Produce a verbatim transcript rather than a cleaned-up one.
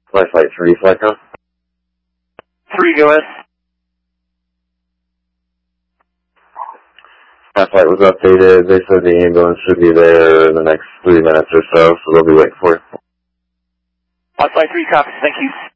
Flight Flight three, flight com. three, go ahead. My flight was updated. They said the ambulance should be there in the next three minutes or so, so they'll be waiting for you. Flight Flight three, copy. Thank you.